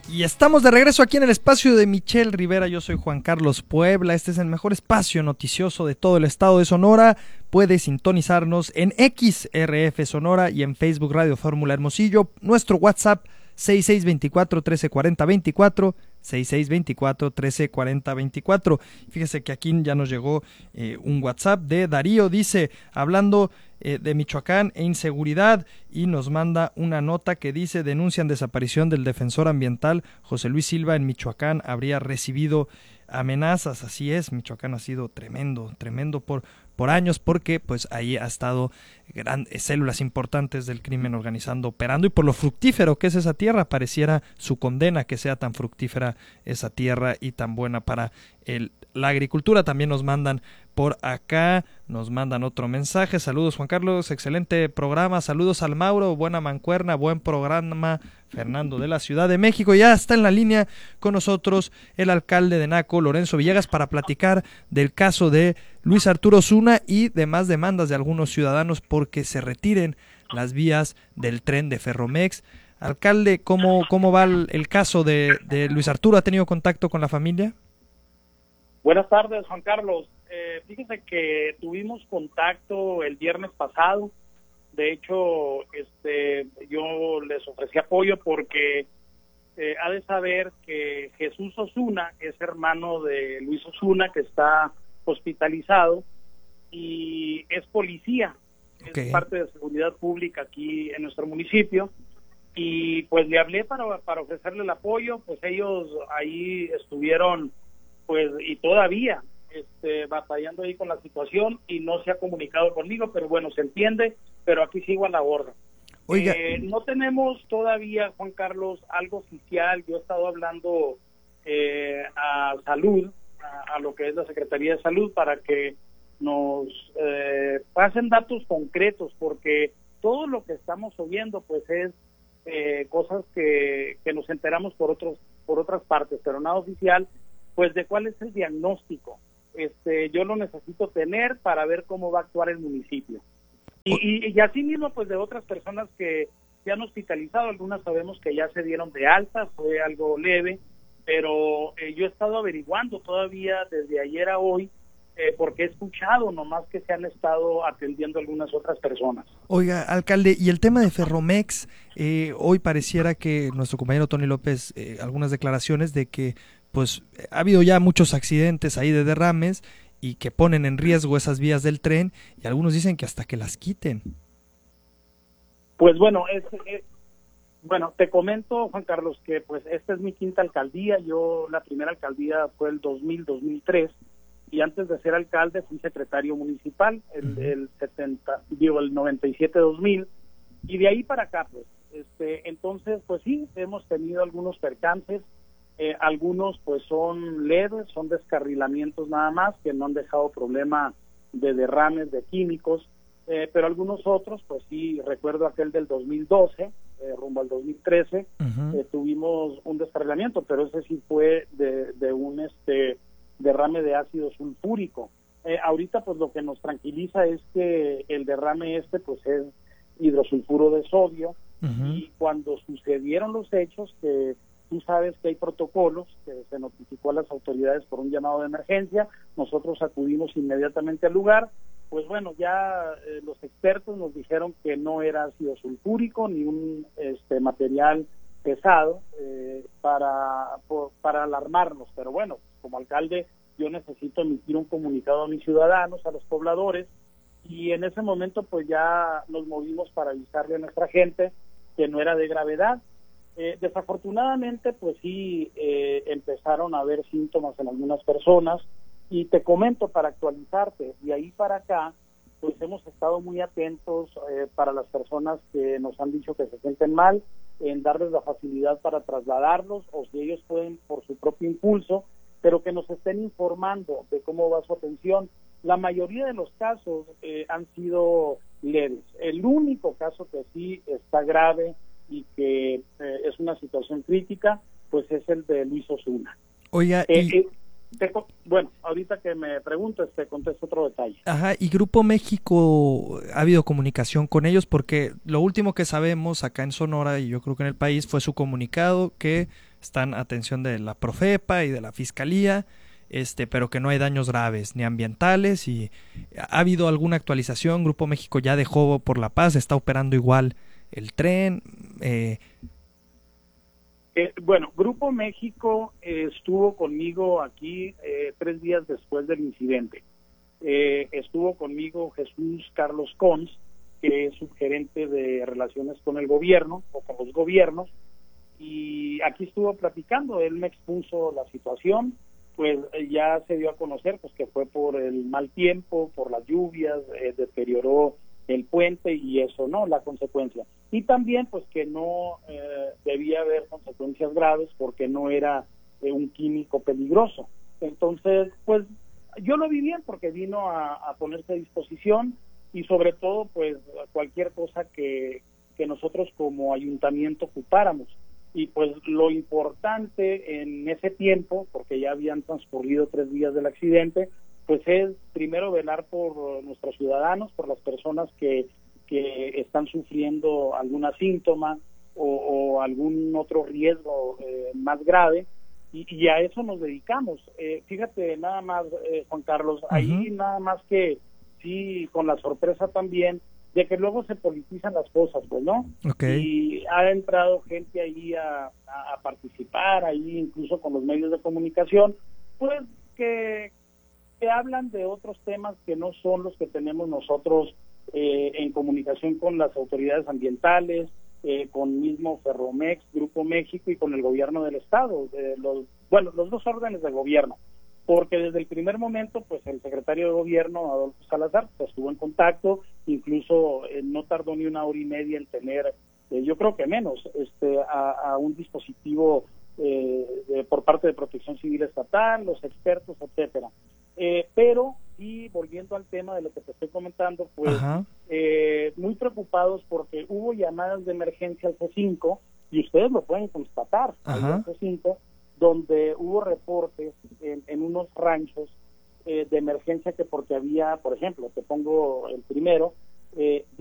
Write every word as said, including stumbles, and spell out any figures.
Y estamos de regreso aquí en el espacio de Michelle Rivera. Yo soy Juan Carlos Puebla. Este es el mejor espacio noticioso de todo el estado de Sonora. Puedes sintonizarnos en X R F Sonora y en Facebook Radio Fórmula Hermosillo. Nuestro WhatsApp seis seis dos cuatro, uno tres cuatro cero dos cuatro, seis seis dos cuatro, uno tres cuatro cero dos cuatro. Fíjese que aquí ya nos llegó eh, un WhatsApp de Darío, dice, hablando eh, de Michoacán e inseguridad, y nos manda una nota que dice: denuncian desaparición del defensor ambiental José Luis Silva en Michoacán, habría recibido amenazas. Así es, Michoacán ha sido tremendo, tremendo por por años, porque pues ahí ha estado gran, células importantes del crimen organizando, operando, y por lo fructífero que es esa tierra, pareciera su condena que sea tan fructífera esa tierra y tan buena para el, la agricultura. También nos mandan por acá, nos mandan otro mensaje: saludos Juan Carlos, excelente programa, saludos al Mauro, buena mancuerna, buen programa, Fernando de la Ciudad de México. Ya está en la línea con nosotros el alcalde de Naco, Lorenzo Villegas, para platicar del caso de Luis Arturo Osuna y demás demandas de algunos ciudadanos porque se retiren las vías del tren de Ferromex. Alcalde, ¿cómo, cómo va el, el caso de, de Luis Arturo? ¿Ha tenido contacto con la familia? Buenas tardes, Juan Carlos. Eh, fíjese que tuvimos contacto el viernes pasado. De hecho, este, yo les ofrecí apoyo porque eh, ha de saber que Jesús Osuna es hermano de Luis Osuna, que está hospitalizado y es policía, okay. Es parte de seguridad pública aquí en nuestro municipio, y pues le hablé para, para ofrecerle el apoyo. Pues ellos ahí estuvieron, pues, y todavía este, batallando ahí con la situación, y no se ha comunicado conmigo, pero bueno, se entiende, pero aquí sigo a la orden. Oiga. Eh, no tenemos todavía, Juan Carlos, algo oficial. Yo he estado hablando eh, a salud, a, a lo que es la Secretaría de Salud, para que nos eh, pasen datos concretos, porque todo lo que estamos oyendo pues es eh, cosas que, que nos enteramos por otros por otras partes, pero nada oficial, pues de cuál es el diagnóstico. Este, yo lo necesito tener para ver cómo va a actuar el municipio. Y, y, y así mismo, pues de otras personas que se han hospitalizado, algunas sabemos que ya se dieron de alta, fue algo leve, pero eh, yo he estado averiguando todavía desde ayer a hoy, eh, porque he escuchado nomás que se han estado atendiendo algunas otras personas. Oiga, alcalde, y el tema de Ferromex, eh, hoy pareciera que nuestro compañero Tony López, eh, algunas declaraciones de que pues ha habido ya muchos accidentes ahí de derrames y que ponen en riesgo esas vías del tren, y algunos dicen que hasta que las quiten. Pues bueno, es, es bueno, te comento, Juan Carlos, que pues esta es mi quinta alcaldía. Yo la primera alcaldía fue el dos mil, dos mil tres, y antes de ser alcalde fui secretario municipal el, uh-huh. el setenta, digo el noventa y siete, dos mil, y de ahí para acá pues este entonces pues sí hemos tenido algunos percances. Eh, algunos pues son leves, son descarrilamientos nada más, que no han dejado problema de derrames de químicos, eh, pero algunos otros pues sí, recuerdo aquel del dos mil doce, eh, rumbo al dos mil trece, uh-huh. eh, tuvimos un descarrilamiento, pero ese sí fue de, de un este derrame de ácido sulfúrico. Eh, ahorita pues lo que nos tranquiliza es que el derrame este pues es hidrosulfuro de sodio, uh-huh. y cuando sucedieron los hechos, que tú sabes que hay protocolos, que se notificó a las autoridades por un llamado de emergencia, nosotros acudimos inmediatamente al lugar. Pues bueno, ya eh, los expertos nos dijeron que no era ácido sulfúrico ni un este material pesado eh, para, por, para alarmarnos, pero bueno, como alcalde yo necesito emitir un comunicado a mis ciudadanos, a los pobladores, y en ese momento pues ya nos movimos para avisarle a nuestra gente que no era de gravedad. Eh, desafortunadamente, pues sí, eh, empezaron a haber síntomas en algunas personas, y te comento para actualizarte, de ahí para acá, pues hemos estado muy atentos eh, para las personas que nos han dicho que se sienten mal, en darles la facilidad para trasladarlos, o si ellos pueden por su propio impulso, pero que nos estén informando de cómo va su atención. La mayoría de los casos eh, han sido leves. El único caso que sí está grave y que eh, es una situación crítica, pues es el de Luis Osuna. Oiga, eh, y... eh, te, bueno, ahorita que me preguntes te contesto otro detalle. Ajá, y Grupo México, ¿ha habido comunicación con ellos? Porque lo último que sabemos acá en Sonora, y yo creo que en el país, fue su comunicado que están a atención de la Profepa y de la Fiscalía, este, pero que no hay daños graves ni ambientales. Y ha habido alguna actualización. Grupo México ya dejó por La Paz, está operando igual el tren. Eh, Eh, bueno, Grupo México eh, estuvo conmigo aquí eh, tres días después del incidente. Eh, estuvo conmigo Jesús Carlos Cons, que es subgerente de relaciones con el gobierno o con los gobiernos, y aquí estuvo platicando. Él me expuso la situación, pues eh, ya se dio a conocer pues que fue por el mal tiempo, por las lluvias, eh, deterioró el puente y eso, ¿no? La consecuencia. Y también pues que no eh, debía haber consecuencias graves porque no era eh, un químico peligroso. Entonces, pues yo lo vi bien porque vino a, a ponerse a disposición, y sobre todo pues cualquier cosa que, que nosotros como ayuntamiento ocupáramos. Y pues lo importante en ese tiempo, porque ya habían transcurrido tres días del accidente, pues es primero velar por nuestros ciudadanos, por las personas que, que están sufriendo algún síntoma o, o algún otro riesgo eh, más grave, y, y a eso nos dedicamos. Eh, fíjate nada más, eh, Juan Carlos, uh-huh. ahí nada más que sí, con la sorpresa también de que luego se politizan las cosas, pues, ¿no? Okay. Y ha entrado gente ahí a, a, a participar, ahí incluso con los medios de comunicación, pues que que hablan de otros temas que no son los que tenemos nosotros eh, en comunicación con las autoridades ambientales, eh, con mismo Ferromex, Grupo México y con el gobierno del estado, eh, los, bueno, los dos órdenes de gobierno, porque desde el primer momento, pues el secretario de gobierno, Adolfo Salazar, pues, estuvo en contacto, incluso eh, no tardó ni una hora y media en tener, eh, yo creo que menos, este, a, a un dispositivo eh, de, por parte de Protección Civil Estatal, los expertos, etcétera. Eh, pero, y volviendo al tema de lo que te estoy comentando, pues eh, muy preocupados porque hubo llamadas de emergencia al C cinco, y ustedes lo pueden constatar, al C cinco, donde hubo reportes en, en unos ranchos eh, de emergencia, que porque había, por ejemplo, te pongo el primero, eh,